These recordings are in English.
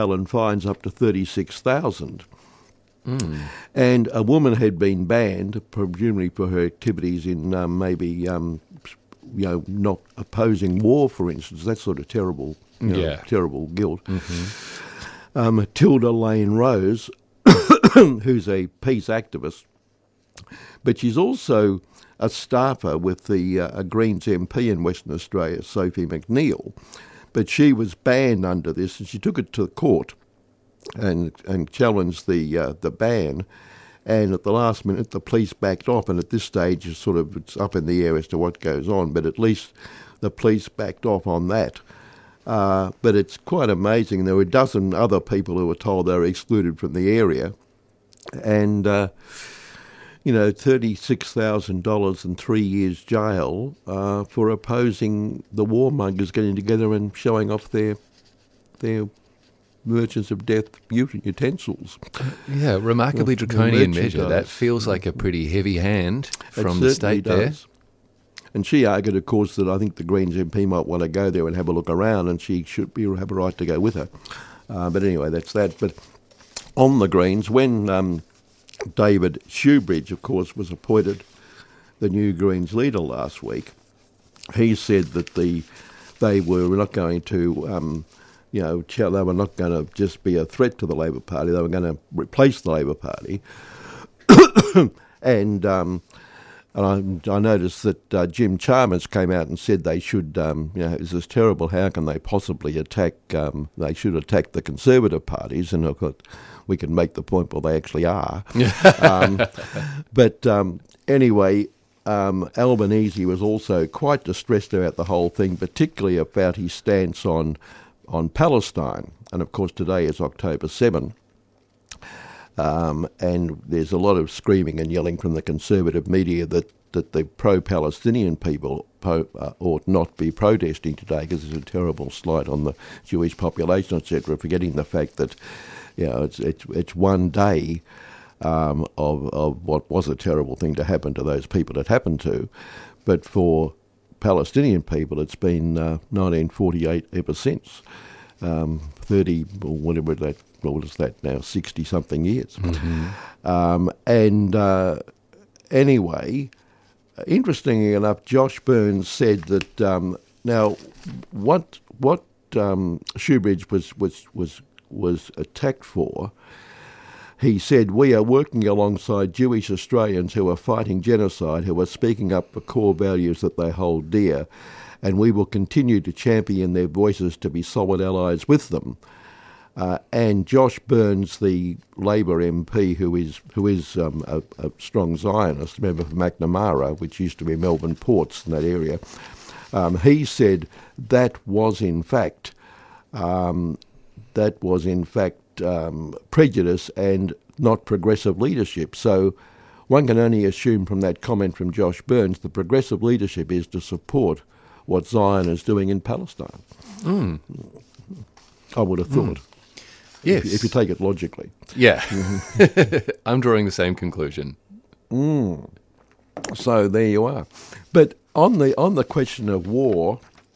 and fines up to $36,000. And a woman had been banned, presumably for her activities in not opposing war, for instance. That sort of terrible, terrible guilt. Tilda Lane Rose, who's a peace activist, but she's also a staffer with the Greens MP in Western Australia, Sophie McNeil. But she was banned under this, and she took it to the court and challenged the ban. And at the last minute, the police backed off, and at this stage, it's up in the air as to what goes on, but at least the police backed off on that. But it's quite amazing. There were a dozen other people who were told they were excluded from the area, and $36,000 and 3 years jail for opposing the warmongers getting together and showing off their merchants of death utensils. Yeah, remarkably draconian measure. That feels like a pretty heavy hand from the state there. And she argued, of course, that I think the Greens MP might want to go there and have a look around, and she should have a right to go with her. But anyway, that's that. But on the Greens, when David Shoebridge, of course, was appointed the new Greens leader last week, he said that they were not going to, they were not going to just be a threat to the Labor Party. They were going to replace the Labor Party. And I noticed that Jim Chalmers came out and said they should, this is terrible, how can they possibly attack, they should attack the Conservative parties, and of course we can make the point, well, they actually are. But anyway, Albanese was also quite distressed about the whole thing, particularly about his stance on Palestine. And of course today is October 7. And there's a lot of screaming and yelling from the Conservative media that the pro-Palestinian people ought not be protesting today because it's a terrible slight on the Jewish population, etc., forgetting the fact that it's one day of what was a terrible thing to happen to those people it happened to. But for Palestinian people, it's been 1948 ever since. 30, or whatever that, what is that now, 60-something years. Anyway, interestingly enough, Josh Burns said that now what Shoebridge was attacked for, he said, we are working alongside Jewish Australians who are fighting genocide, who are speaking up for core values that they hold dear, and we will continue to champion their voices to be solid allies with them. And Josh Burns, the Labor MP, who is a strong Zionist, member for Macnamara, which used to be Melbourne Ports in that area, he said that was in fact prejudice and not progressive leadership. So one can only assume from that comment from Josh Burns the progressive leadership is to support what Zion is doing in Palestine. I would have thought. Yes. If you take it logically. Yeah. I'm drawing the same conclusion. So there you are. But on the question of war,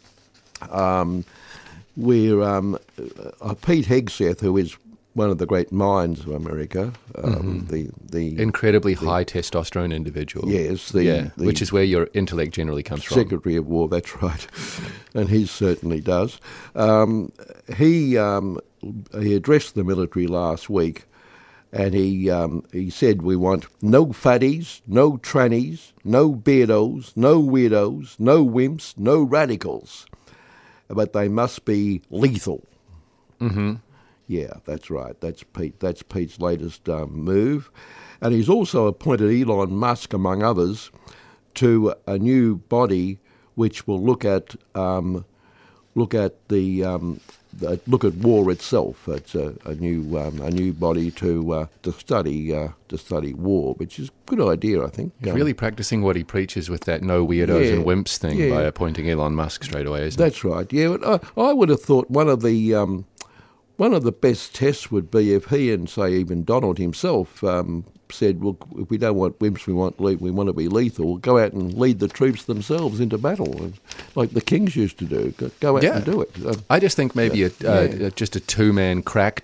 Pete Hegseth, who is one of the great minds of America, the incredibly high testosterone individual. Yes, which is where your intellect generally comes from. Secretary of War, that's right, and he certainly does. He addressed the military last week, and he said we want no fatties, no trannies, no beardos, no weirdos, no wimps, no radicals, but they must be lethal. Yeah, that's right. That's Pete. That's Pete's latest move, and he's also appointed Elon Musk, among others, to a new body which will look at war itself. It's a new body to study war, which is a good idea, I think. He's really practicing what he preaches with that no weirdos and wimps thing by appointing Elon Musk straight away, isn't it? That's right. Yeah, but I would have thought one of the best tests would be if he and, say, even Donald himself said, "Well, if we don't want wimps, we want to be lethal. Go out and lead the troops themselves into battle, like the kings used to do. Go out and do it." I just think maybe just a two-man crack